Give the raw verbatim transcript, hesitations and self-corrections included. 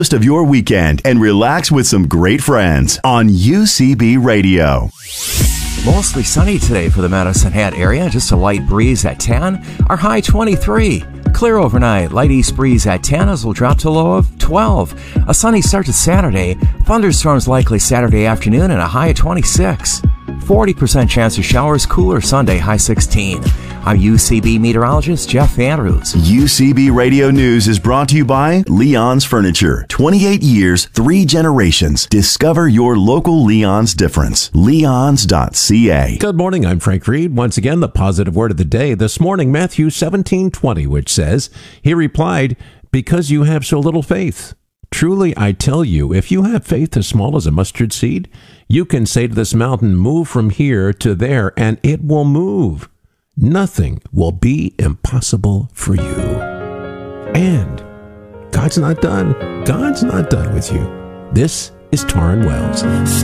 Most of your weekend and relax with some great friends on U C B Radio. Mostly sunny today for the Medicine Hat area. Just a light breeze at ten. Our high twenty-three. Clear overnight. Light east breeze at ten as we'll drop to a low of twelve. A sunny start to Saturday. Thunderstorms likely Saturday afternoon and a high of twenty-six. forty percent chance of showers. Cooler Sunday, high sixteen. I'm U C B meteorologist Jeff Andrews. U C B Radio News is brought to you by Leon's Furniture. twenty-eight years, three generations. Discover your local Leon's difference. leons dot c a. Good morning, I'm Frank Reed. Once again, the positive word of the day. This morning, Matthew seventeen twenty, which says, he replied, because you have so little faith. Truly, I tell you, if you have faith as small as a mustard seed, you can say to this mountain, move from here to there, and it will move. Nothing will be impossible for you. And God's not done. God's not done with you. This is Torrin Wells.